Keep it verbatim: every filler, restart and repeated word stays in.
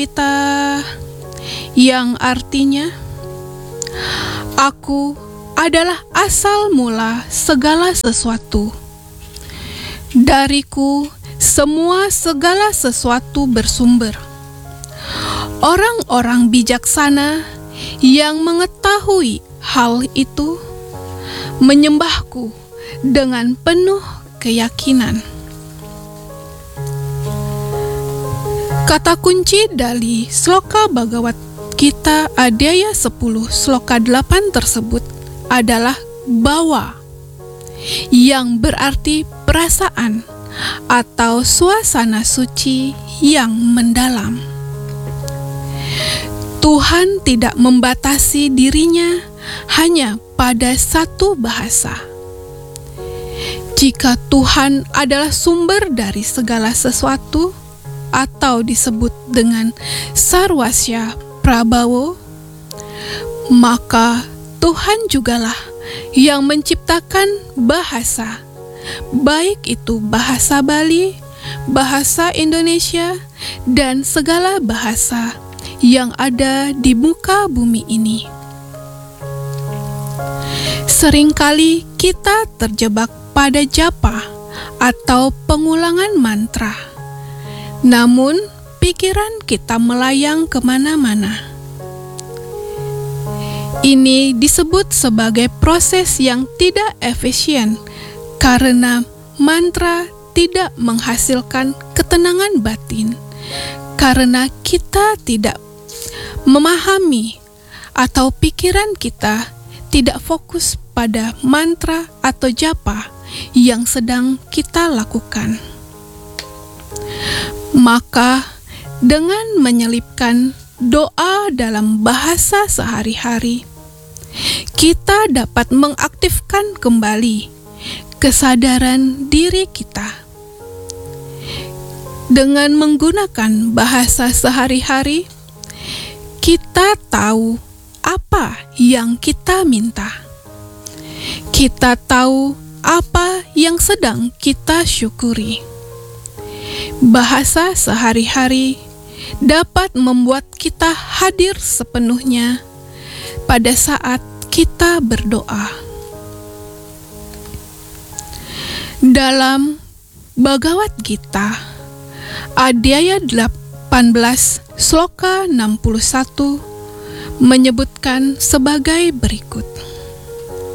kita yang artinya, Aku adalah asal mula segala sesuatu. Dariku semua segala sesuatu bersumber. Orang-orang bijaksana yang mengetahui hal itu menyembahku dengan penuh keyakinan. Kata kunci dari Sloka Bhagavad Gita Adhyaya sepuluh Sloka delapan tersebut adalah bawa, yang berarti perasaan atau suasana suci yang mendalam. Tuhan tidak membatasi dirinya hanya pada satu bahasa. Jika Tuhan adalah sumber dari segala sesuatu, atau disebut dengan Sarwasya Prabhawo, maka Tuhan jugalah yang menciptakan bahasa, baik itu bahasa Bali, bahasa Indonesia, dan segala bahasa yang ada di muka bumi ini. Seringkali kita terjebak pada japa atau pengulangan mantra, namun pikiran kita melayang kemana-mana. Ini disebut sebagai proses yang tidak efisien karena mantra tidak menghasilkan ketenangan batin, karena kita tidak memahami atau pikiran kita tidak fokus pada mantra atau japa yang sedang kita lakukan. Maka dengan menyelipkan doa dalam bahasa sehari-hari, kita dapat mengaktifkan kembali kesadaran diri kita. Dengan menggunakan bahasa sehari-hari, kita tahu apa yang kita minta. Kita tahu apa yang sedang kita syukuri. Bahasa sehari-hari dapat membuat kita hadir sepenuhnya pada saat kita berdoa. Dalam Bhagavad Gita Adhyaya delapan belas Sloka enam puluh satu menyebutkan sebagai berikut.